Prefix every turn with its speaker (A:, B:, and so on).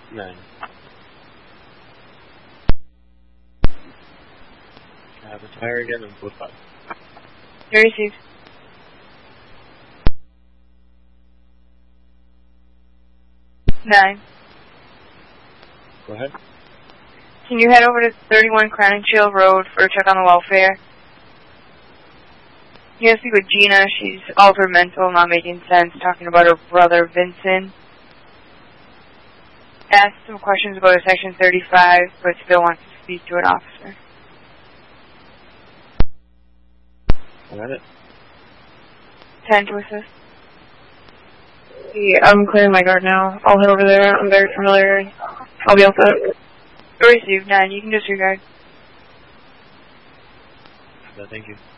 A: 9. Retire again and flip 5.
B: You received. Nine.
A: Go ahead.
B: Can you head over to 31 Crowningshield Road for a check on the welfare? You gotta speak with Gina. She's altered mental, not making sense, talking about her brother, Vincent. Asked some questions about a Section 35, but still wants to speak to an officer.
A: Got it.
B: 10 to assist.
C: Yeah, I'm clearing my guard now. I'll head over there. I'm very familiar. I'll be all set.
B: Received. 9. You can disregard.
A: Thank you.